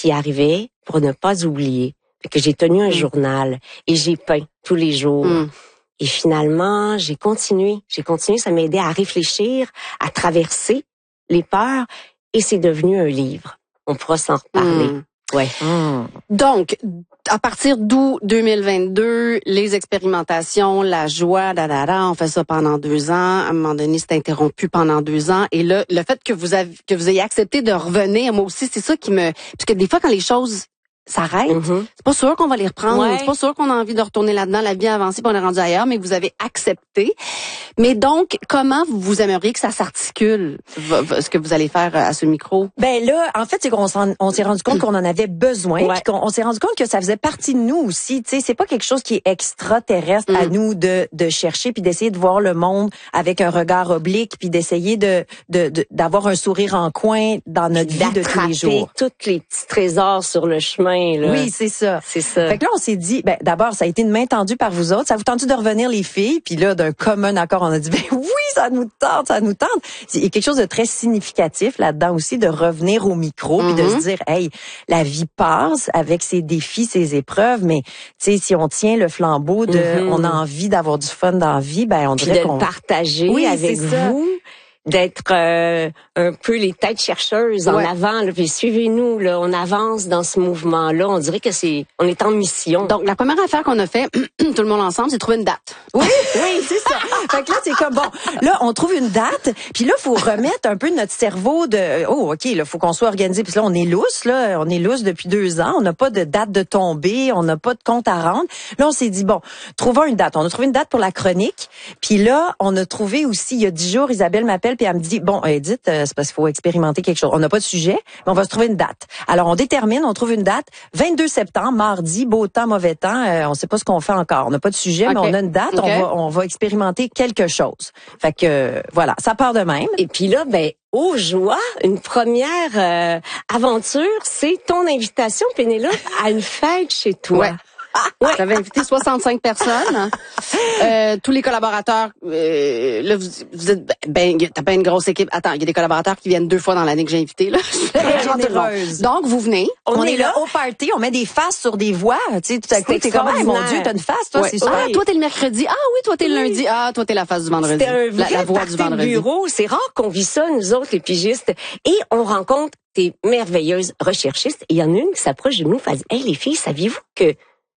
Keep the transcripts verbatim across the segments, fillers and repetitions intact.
s'y arrivait pour ne pas oublier. Fait que j'ai tenu un mmh. journal et j'ai peint tous les jours. Mmh. Et finalement, j'ai continué. J'ai continué, ça m'a aidé à réfléchir, à traverser les peurs et c'est devenu un livre. On pourra s'en reparler. Mmh. Ouais. Mmh. Donc, à partir d'août deux mille vingt-deux, les expérimentations, la joie, da, da, da, on fait ça pendant deux ans. À un moment donné, c'est interrompu pendant deux ans. Et là, le fait que vous avez, que vous ayez accepté de revenir, moi aussi, c'est ça qui me, parce que des fois, quand les choses s'arrêtent, mm-hmm. c'est pas sûr qu'on va les reprendre. Ouais. C'est pas sûr qu'on a envie de retourner là-dedans. La vie a avancé, puis on est rendu ailleurs, mais vous avez accepté. Mais donc, comment vous aimeriez que ça s'articule, ce que vous allez faire à ce micro? Ben là, en fait, c'est qu'on s'en, on s'est rendu compte qu'on en avait besoin, ouais. puis qu'on on s'est rendu compte que ça faisait partie de nous aussi. Tu sais, c'est pas quelque chose qui est extraterrestre mm. à nous de de chercher puis d'essayer de voir le monde avec un regard oblique puis d'essayer de, de, de d'avoir un sourire en coin dans notre vie de tous les jours. Tous les petits trésors sur le chemin. Là. Oui, c'est ça. C'est ça. Fait que là, on s'est dit, ben d'abord, ça a été une main tendue par vous autres. Ça vous tente de revenir les filles? Puis là, d'un commun accord, on a dit, ben oui, ça nous tente, ça nous tente. Il y a quelque chose de très significatif là-dedans aussi, de revenir au micro mm-hmm. puis de se dire, hey, la vie passe avec ses défis, ses épreuves, mais tu sais, si on tient le flambeau de, mm-hmm. on a envie d'avoir du fun dans la vie, ben on puis dirait de qu'on le partager oui, avec vous. Ça. D'être euh, un peu les têtes chercheuses en ouais. avant, là, puis suivez-nous, là, on avance dans ce mouvement-là. On dirait que c'est, on est en mission. Donc la première affaire qu'on a fait, tout le monde ensemble, c'est trouver une date. Oui, oui, c'est ça. Fait que là, c'est comme bon, là, on trouve une date, puis là, faut remettre un peu notre cerveau de, oh, ok, là, faut qu'on soit organisé. Puis là, on est lousse, là, on est lousse depuis deux ans, on n'a pas de date de tombée, on n'a pas de compte à rendre. Là, on s'est dit bon, trouvons une date. On a trouvé une date pour la chronique, puis là, on a trouvé aussi, il y a dix jours, Isabelle m'appelle puis elle me dit, bon, Edith, euh, c'est parce qu'il faut expérimenter quelque chose. On n'a pas de sujet, mais on va se trouver une date. Alors, on détermine, on trouve une date, vingt-deux septembre, mardi, beau temps, mauvais temps, euh, on sait pas ce qu'on fait encore. On n'a pas de sujet, okay. mais on a une date, okay. on va on va expérimenter quelque chose. Fait que, euh, voilà, ça part de même. Et puis là, ben, aux joies, une première euh, aventure, c'est ton invitation, Pénélope, à une fête chez toi. Ouais. Ah, ouais. J'avais invité soixante-cinq personnes. Euh, tous les collaborateurs, euh, là, vous, vous êtes, ben, t'as pas une grosse équipe. Attends, il y a des collaborateurs qui viennent deux fois dans l'année que j'ai invité, là. Généreuse. Donc, vous venez. On, on est, est là au party, on met des faces sur des voix. Tu sais, tout à coup, t'es comme, hey, mon Dieu, t'as une face, toi, ouais. c'est super. Ah, toi, t'es le mercredi. Ah oui, toi, t'es le lundi. Ah, toi, t'es la face du vendredi. C'était un vrai la, la voix du vendredi. bureau. C'est rare qu'on vit ça, nous autres, les pigistes. Et on rencontre des merveilleuses recherchistes. Et il y en a une qui s'approche de nous, et dit, hey, les filles, saviez-vous que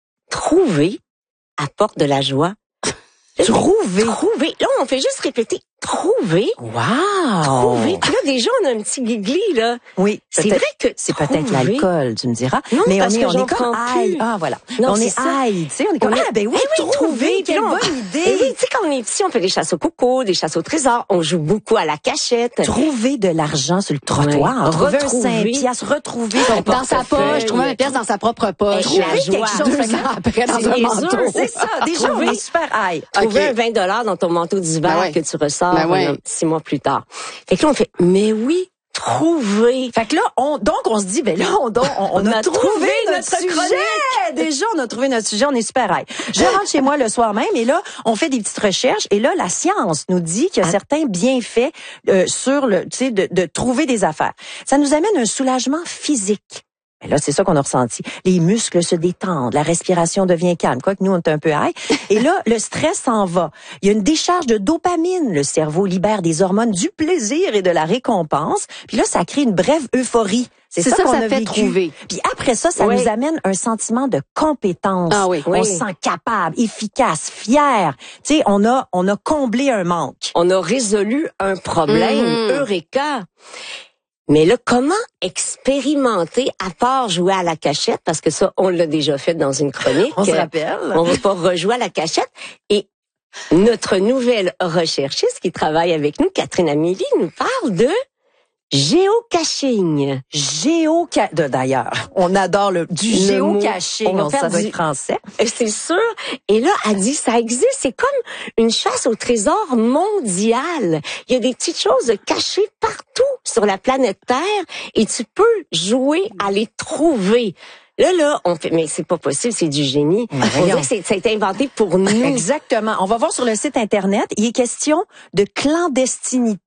trouver apporte de la joie. Trouver. Trouver. Là, on fait juste répéter. Trouver. Wow. Trouver. Puis là, déjà, on a un petit gigli, là. Oui. C'est vrai que c'est peut-être l'alcool, tu me diras. Non, mais parce on est, que on est comme aïe. Ah, voilà. Non, on est aïe. Tu sais, on est comme, on est... ah, ben oui, eh oui trouver. Quelle on... bonne idée. Et oui, tu sais, quand on est petit, on fait des chasses au coco, des chasses au trésor. On joue beaucoup à la cachette. Trouver de l'argent sur le trottoir. Ouais. Trouver un cinq piastres, retrouver son dans sa poche. Trouver un pièce dans sa propre poche. Trouver quelque chose après dans un manteau. C'est ça. Déjà, on est super aïe. Trouver un vingt dollars dans ton manteau d'hiver que tu ressors six mois plus tard. Fait que là, on fait, mais oui, trouver. Fait que là, on, donc, on se dit, ben là, on, on, on, on a, a trouvé, trouvé notre, notre sujet. Chronique. Déjà, on a trouvé notre sujet, on est super high. Je rentre chez moi le soir même et là, on fait des petites recherches et là, la science nous dit qu'il y a ah. certains bienfaits euh, sur le, tu sais, de, de trouver des affaires. Ça nous amène un soulagement physique. Et là, c'est ça qu'on a ressenti. Les muscles se détendent, la respiration devient calme. Quoique nous, on est un peu high. Et là, le stress s'en va. Il y a une décharge de dopamine. Le cerveau libère des hormones du plaisir et de la récompense. Puis là, ça crée une brève euphorie. C'est ça, ça qu'on ça a fait vécu. Trouver. Puis après ça, ça oui. nous amène un sentiment de compétence. Ah oui, on oui. se sent capable, efficace, fier. Tu sais, on a, on a comblé un manque. On a résolu un problème. Mm-hmm. Eureka! Mais là, comment expérimenter à part jouer à la cachette? Parce que ça, on l'a déjà fait dans une chronique. On se rappelle. On va pas rejouer à la cachette. Et notre nouvelle recherchiste qui travaille avec nous, Catherine Amélie, nous parle de géocaching. Géoca... D'ailleurs, on adore le du le géocaching. On va faire ça doit du... être français. C'est sûr. Et là, elle dit, ça existe. C'est comme une chasse au trésor mondial. Il y a des petites choses cachées partout sur la planète Terre et tu peux jouer à les trouver. Là, là, on fait, mais c'est pas possible, c'est du génie. Mais on dirait que c'est, ça a été inventé pour nous. Exactement. On va voir sur le site Internet, il est question de clandestinité.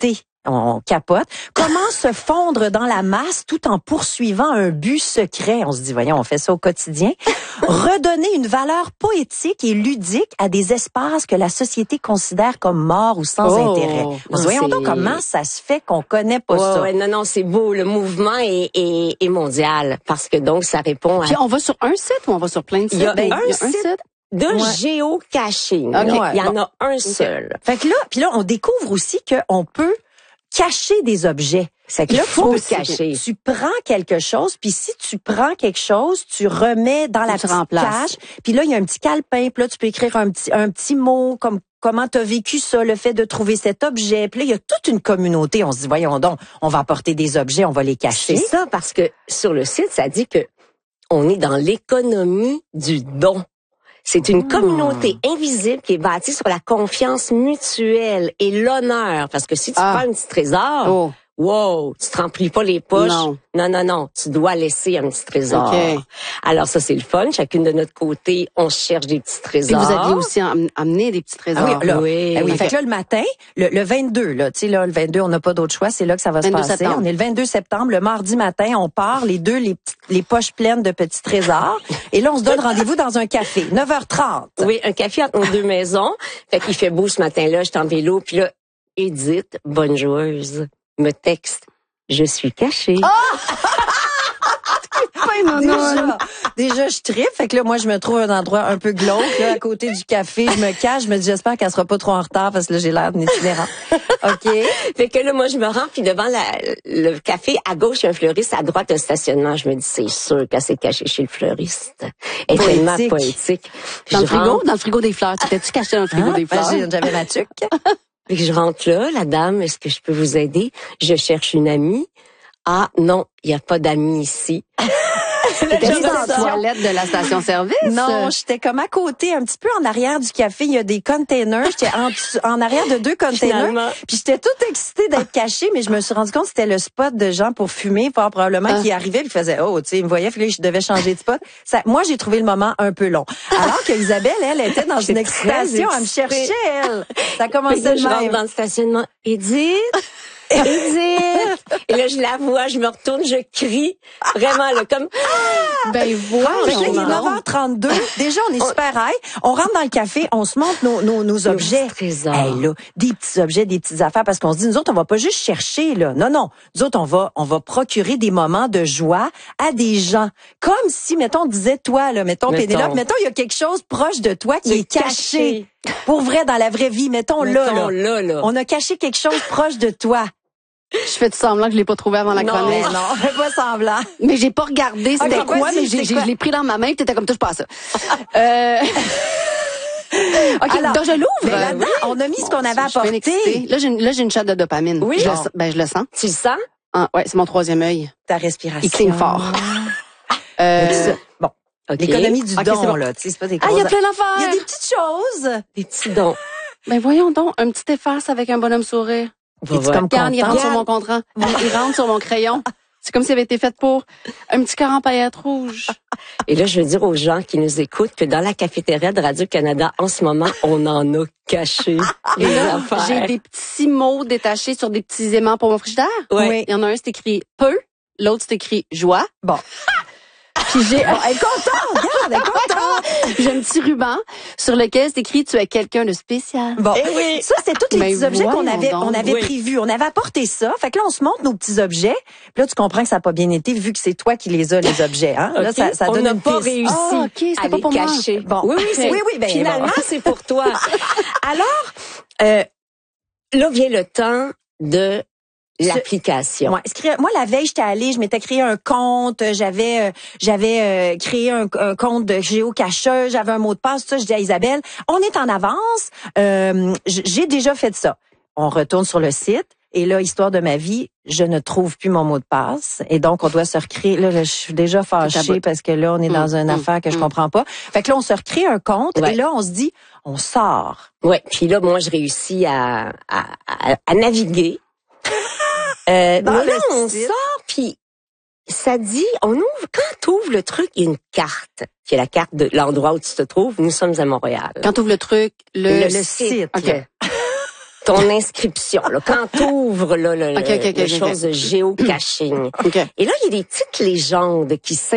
On capote. Comment se fondre dans la masse tout en poursuivant un but secret? On se dit, voyons, on fait ça au quotidien. Redonner une valeur poétique et ludique à des espaces que la société considère comme morts ou sans Oh, intérêt. On se dit, voyons donc comment ça se fait qu'on connaît pas Ouais, ça. ouais, non, non, c'est beau. Le mouvement est, est, est mondial parce que donc ça répond à Puis on va sur un site ou on va sur plein de sites? Il y a Ben, un site de Ouais. géocaching. Ok. Il y en Bon. a un seul. Fait que là, puis là, on découvre aussi qu'on peut cacher des objets. C'est que là, Il faut tu, se cacher. tu prends quelque chose, puis si tu prends quelque chose, tu remets dans la Tu petite remplaces. cache. Puis là, il y a un petit calepin, puis là, tu peux écrire un petit un petit mot comme comment t'as vécu ça, le fait de trouver cet objet. Puis là, il y a toute une communauté. On se dit, voyons donc, on va apporter des objets, on va les cacher. C'est ça parce que sur le site, ça dit que on est dans l'économie du don. C'est une communauté invisible qui est bâtie sur la confiance mutuelle et l'honneur. Parce que si tu Ah. prends un petit trésor, Oh. wow, tu te remplis pas les poches. Non. non, non, non. Tu dois laisser un petit trésor. OK. Alors ça, c'est le fun. Chacune de notre côté, on cherche des petits Puis trésors. vous aviez aussi am- amené des petits trésors. Ah oui, là, Oui. eh oui. Fait que là, le matin, le, le vingt-deux, là, tu sais, là, le vingt-deux, on n'a pas d'autre choix, c'est là que ça va se vingt-deux passer. septembre. On est le vingt-deux septembre, le mardi matin, on part, les deux, les, petits- les poches pleines de petits trésors. Et là, on se donne rendez-vous dans un café, neuf heures trente. Oui, un café entre nos deux maisons. Fait qu'il fait beau ce matin-là, j'étais en vélo, puis là, Edith, bonne joueuse, me texte. Je suis cachée. Déjà, déjà, je tripe. Fait que là, moi, je me trouve un endroit un peu glauque, là, à côté du café. Je me cache. Je me dis, j'espère qu'elle sera pas trop en retard parce que là, j'ai l'air d'une itinérante. OK. Fait que là, moi, je me rends, puis devant la, le café, à gauche, il y a un fleuriste, à droite, un stationnement. Je me dis, c'est sûr qu'elle s'est cachée chez le fleuriste. Elle est tellement Poétique. poétique. Dans le Je frigo? rentre, Dans le frigo des fleurs. T'étais-tu caché dans le frigo Ah, des ben, fleurs? j'ai- j'avais ma tuque. puis que je rentre là, la dame, est-ce que je peux vous aider? Je cherche une amie. Ah, non, il n'y a pas d'amis ici. T'étais J'ai dans la ça. toilette de la station-service? Non, j'étais comme à côté, un petit peu en arrière du café. Il y a des containers. J'étais en, dessous- en arrière de deux containers. Finalement. Puis j'étais toute excitée d'être cachée, mais je me suis rendu compte que c'était le spot de gens pour fumer, fort probablement, Ah. qui arrivait et faisait, oh, tu sais, ils me voyaient, puis là, je devais changer de spot. Ça, moi, j'ai trouvé le moment un peu long. Alors que Isabelle, elle, était dans J'étais une excitation. très Elle me excitée. cherchait, elle. Ça a Fait commencé que là, de je rentre même. dans le stationnement. Edith! Edith! Et là, je la vois, je me retourne, je crie. Vraiment, là, comme... Ben Fait que là, il est voyons neuf donc. heures trente-deux. Déjà, on est super high. On rentre dans le café, on se montre nos, nos, nos objets. petits trésors. Hey, là, des petits objets, des petites affaires, parce qu'on se dit, nous autres, on va pas juste chercher, là. Non, non. Nous autres, on va, on va procurer des moments de joie à des gens. Comme si, mettons, on disait, toi, là, mettons, Mettons. Pénélope, mettons, il y a quelque chose proche de toi qui De est caché. caché. Pour vrai, dans la vraie vie. Mettons, là, Mettons, là. là, là. On a caché quelque chose proche de toi. Je fais de semblant que je l'ai pas trouvé avant la Non. chronique. Mais non, fais pas semblant. Mais j'ai pas regardé c'était Ok, quoi, vas-y, mais j'ai, c'est j'ai- quoi? je l'ai pris dans ma main, t'étais comme touche pas à ça. euh... OK, Alors, donc je l'ouvre. mais là-dedans, on a mis ce qu'on avait Je suis bien excitée. apporté. Là, j'ai une, là, j'ai une chatte de dopamine. Oui. Je le, Bon. sens- ben, je le sens. Tu le sens? Ah, ouais, c'est mon troisième œil. Ta respiration. Il cligne fort. Euh... Bon. OK. L'économie du Ok, don, c'est bon. là. Tu sais, c'est pas des Ah, il y a grosses- plein Il y a d'affaires. des petites choses. Des petits dons. Ben, voyons donc, un petit efface avec un bonhomme sourire. Es-tu Ouais. comme Regarde, il rentre contente? sur mon contrat. Il rentre sur mon crayon. C'est comme s'il avait été fait pour un petit cœur en paillettes rouges. Et là, je veux dire aux gens qui nous écoutent que dans la cafétéria de Radio-Canada, en ce moment, on en a caché Et des là, affaires. j'ai des petits mots détachés sur des petits aimants pour mon frigidaire. Ouais. Oui. Il y en a un, c'est écrit peu. L'autre, c'est écrit joie. Bon. Puis j'ai, Bon, elle est contente, regarde, elle est contente. j'ai un petit ruban sur lequel c'est écrit tu es quelqu'un de spécial. Bon, Eh oui. ça c'est tous les Mais petits objets qu'on voyons avait, donc. on avait Oui. prévus, on avait apporté ça. Fait que là on se montre nos petits objets. Puis là tu comprends que ça n'a pas bien été vu que c'est toi qui les as les objets. Hein? Là OK? ça, ça on donne n'a une pas piste. réussi Ah, OK, c'était à pas les pour moi. cacher. Bon. Oui, oui, c'est, Oui, oui, ben, finalement, bon. c'est pour toi. Alors, euh, là vient le temps de l'application. Ouais, écrire- moi la veille j'étais allée, je m'étais créé un compte, euh, j'avais euh, j'avais euh, créé un, un compte de géocacheuse, j'avais un mot de passe, tout ça. Je dis à Isabelle, on est en avance, euh, j- j'ai déjà fait ça. On retourne sur le site. Et là, histoire de ma vie, je ne trouve plus mon mot de passe. Et donc, on doit se recréer. Là, là, je suis déjà fâchée parce que là, on est dans Hum, une hum, affaire que je hum. comprends pas. Fait que là, on se recrée un compte. Ouais. Et là, on se dit, on sort. Ouais. Puis là, moi, je réussis à, à, à, à naviguer. euh, Dans mais là, le on site. sort, puis ça dit, on ouvre, quand tu ouvres le truc, il y a une carte, qui est la carte de l'endroit où tu te trouves. Nous sommes à Montréal. Quand tu ouvres le truc, le, Le Le site. OK. là. ton inscription, là, quand t'ouvres là, le, okay, okay, le, okay, le chose okay. de géocaching. Okay. Et là, il y a des petites légendes qui